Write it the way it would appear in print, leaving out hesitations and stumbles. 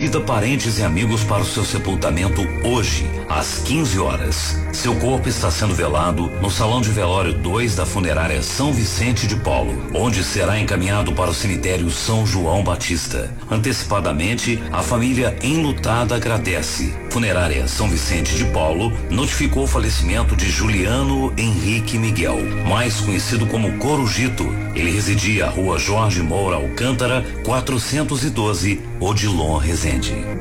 convida parentes e amigos para o seu sepultamento hoje, às 15 horas. Seu corpo está sendo velado no Salão de Velório 2 da Funerária São Vicente de Paulo, onde será encaminhado para o cemitério São João Batista. Antecipadamente, a família enlutada agradece. Funerária São Vicente de Paulo notificou o falecimento de Juliano Henrique Miguel, mais conhecido como Corujito. Ele residia à Rua Jorge Moura Alcântara, 412, Odilon Resende.